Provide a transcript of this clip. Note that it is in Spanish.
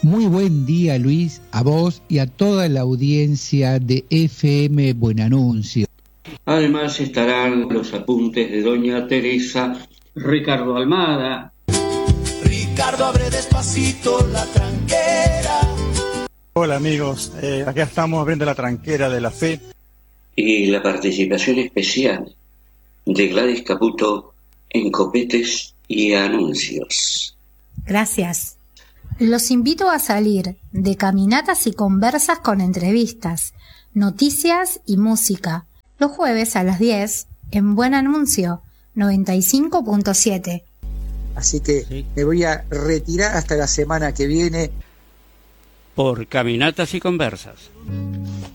Muy buen día, Luis, a vos y a toda la audiencia de FM Buen Anuncio. Además estarán los apuntes de doña Teresa, Ricardo Almada. Ricardo, abre despacito la tranquera. Hola amigos, acá estamos abriendo la tranquera de la fe. Y la participación especial de Gladys Caputo en Copetes y Anuncios. Gracias. Los invito a salir de caminatas y conversas con entrevistas, noticias y música, los jueves a las 10 en Buen Anuncio 95.7. Así que me voy a retirar hasta la semana que viene. Por Caminatas y Conversas.